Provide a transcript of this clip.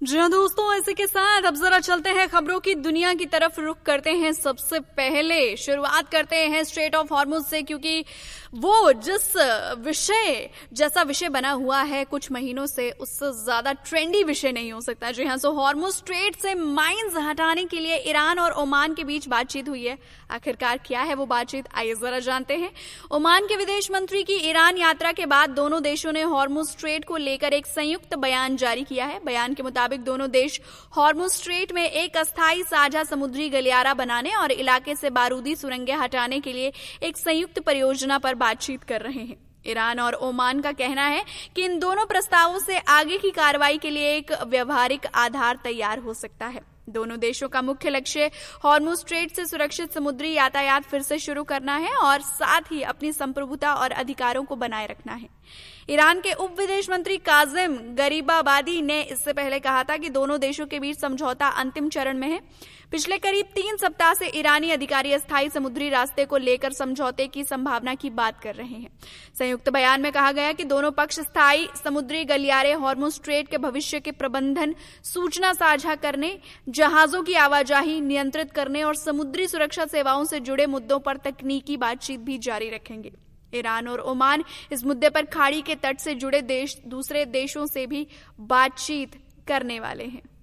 जी हाँ दोस्तों, इसी के साथ अब जरा चलते हैं खबरों की दुनिया की तरफ। रुख करते हैं सबसे पहले शुरुआत करते हैं स्ट्रेट ऑफ हॉर्मुज से, क्योंकि वो जैसा विषय बना हुआ है कुछ महीनों से, उससे ज्यादा ट्रेंडी विषय नहीं हो सकता। जी हाँ, सो हॉर्मुज स्ट्रेट से माइंस हटाने के लिए ईरान और ओमान के बीच बातचीत हुई है। आखिरकार क्या है वो बातचीत, आइए जरा जानते हैं। ओमान के विदेश मंत्री की ईरान यात्रा के बाद दोनों देशों ने हॉर्मुज स्ट्रेट को लेकर एक संयुक्त बयान जारी किया है। बयान के मुताबिक दोनों देश हॉर्मुज स्ट्रेट में एक अस्थायी साझा समुद्री गलियारा बनाने और इलाके से बारूदी सुरंगें हटाने के लिए एक संयुक्त परियोजना पर बातचीत कर रहे हैं। ईरान और ओमान का कहना है कि इन दोनों प्रस्तावों से आगे की कार्रवाई के लिए एक व्यवहारिक आधार तैयार हो सकता है। दोनों देशों का मुख्य लक्ष्य हॉर्मुज स्ट्रेट से सुरक्षित समुद्री यातायात फिर से शुरू करना है और साथ ही अपनी संप्रभुता और अधिकारों को बनाए रखना है। ईरान के उप विदेश मंत्री काजिम गरीबाबादी ने इससे पहले कहा था कि दोनों देशों के बीच समझौता अंतिम चरण में है। पिछले करीब 3 सप्ताह से ईरानी अधिकारी अस्थायी समुद्री रास्ते को लेकर समझौते की संभावना की बात कर रहे हैं। संयुक्त बयान में कहा गया कि दोनों पक्ष स्थायी समुद्री गलियारे, हॉर्मुज स्ट्रेट के भविष्य के प्रबंधन, सूचना साझा करने, जहाजों की आवाजाही नियंत्रित करने और समुद्री सुरक्षा सेवाओं से जुड़े मुद्दों पर तकनीकी बातचीत भी जारी रखेंगे। ईरान और ओमान इस मुद्दे पर खाड़ी के तट से जुड़े दूसरे देशों से भी बातचीत करने वाले हैं।